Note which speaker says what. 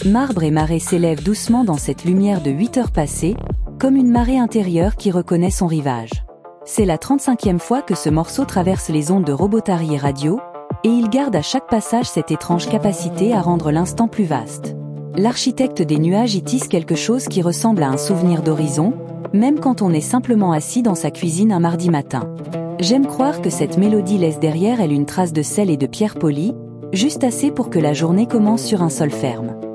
Speaker 1: Marbre et marée s'élèvent doucement dans cette lumière de 8 heures passées, comme une marée intérieure qui reconnaît son rivage. C'est la 35e fois que ce morceau traverse les ondes de Robotari Radio, et il garde à chaque passage cette étrange capacité à rendre l'instant plus vaste. L'architecte des nuages y tisse quelque chose qui ressemble à un souvenir d'horizon, même quand on est simplement assis dans sa cuisine un mardi matin. J'aime croire que cette mélodie laisse derrière elle une trace de sel et de pierre polie, juste assez pour que la journée commence sur un sol ferme.